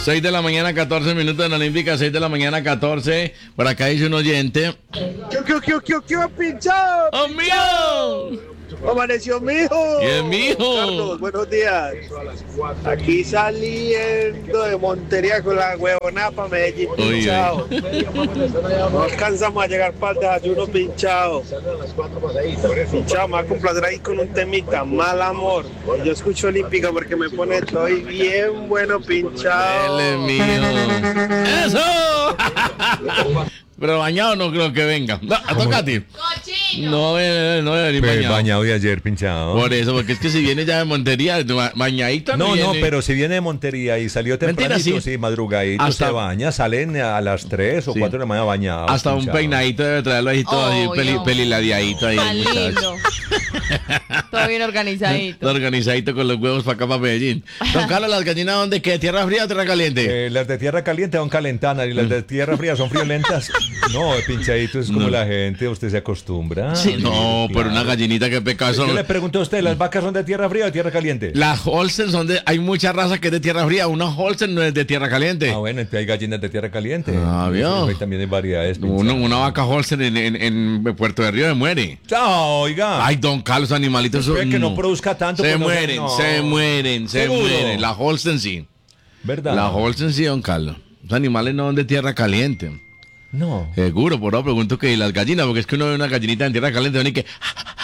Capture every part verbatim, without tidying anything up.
seis de la mañana, catorce minutos en la Olímpica, seis de la mañana, catorce. Por acá dice un oyente. ¿Qué, qué, qué, qué, qué, pinchado? ¡Oh, mío! Amaneció mi hijo. Bien, mijo. Carlos, buenos días. Aquí saliendo de Montería con la huevona para Medellín, Uy, pinchado. No alcanzamos a llegar para el desayuno, pinchado. Pinchado, me va a complacer ahí con un temita, mal amor. Yo escucho Olímpica porque me pone todo bien bueno, pinchado. Él es mío. ¡Eso! Pero bañado no creo que venga. No, toca a ti. ¡Cochino! No, eh, no debe venir Pues bañado. bañado de ayer, pinchado. Por eso, porque es que si viene ya de Montería, ba- bañadito No, viene. no, pero si viene de Montería y salió Mentira, tempranito, sí. sí, madrugadito, Hasta- se baña, salen a las tres o Sí. cuatro de la mañana bañados. Hasta un pinchado. peinadito debe traerlo ahí todo así, Obvio. peli, peliladeadito ahí. Tan el muchacho. lindo. Todo bien organizadito. Organizadito con los huevos para acá, para Medellín. Don Carlos, ¿las gallinas dónde qué? ¿Tierra fría o tierra caliente? Eh, las de tierra caliente son calentanas y las de tierra fría son friolentas. No, el pinchadito es como No. la gente, usted se acostumbra. Sí, no, pero claro. una gallinita que pecado son. Yo le pregunto a usted, ¿las vacas son de tierra fría o de tierra caliente? Las Holstein son de. Hay muchas razas que es de tierra fría. Una Holstein no es de tierra caliente. Ah, bueno, entonces hay gallinas de tierra caliente. Ah, ¿vio? Ahí también hay variedades. Uno- pinchado. una vaca Holstein en, en- en Puerto de Río se muere. Ah, oiga. Ay, don Carlos, animalitos. Espera que no no. produzca tanto. Se pues no sé, mueren, no. se mueren, se ¿Seguro? mueren. La Holstein sí. ¿Verdad? La Holstein sí, don Carlos. Los animales no son de tierra caliente. No. Seguro, por ahora pregunto que ¿y las gallinas, porque es que uno ve una gallinita en tierra caliente, y que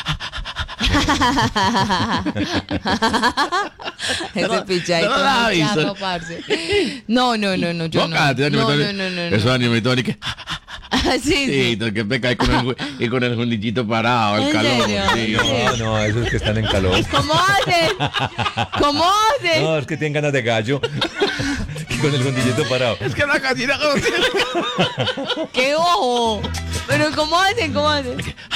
Ese pichadito. no la ha muy visto. charro, parce. No, no, no, no, yo no. cállate, No, animalitos- no, no, no, no. Esos animalitos y que Sí, sí, sí. que peca y con el, y con el fundillito parado, el ¿En calor. serio? Sí. No, no, esos que están en calor. ¿Cómo hacen? ¿Cómo hacen? No, es que tienen ganas de gallo. Y con el fundillito parado. Es que la gallina como tiene- ¡Qué ojo! Pero ¿cómo hacen? ¿Cómo hacen?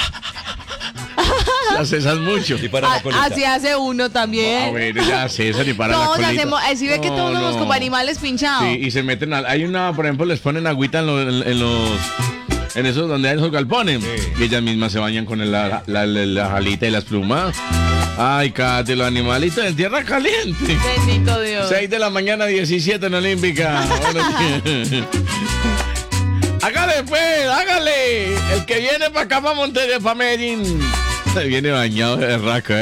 las cesas mucho. Y para la Ah, colita. así hace uno Ah, también. bueno, ya cesan y para la Todos colita. hacemos, eh, si ve que No, todos somos no. como animales pinchados. Sí, y se meten al, hay una, por ejemplo, les ponen agüita en los, en, en los, en esos donde hay esos galpones. Sí. Y ellas mismas se bañan con el- la, la, la, la jalita y las plumas. Ay, cállate, los animalitos en tierra caliente. Bendito Dios. seis de la mañana, diecisiete en Olímpica. Bueno, hágale pues, hágale. El que viene para acá, para Monterrey, para Medellín. Se viene bañado de raca,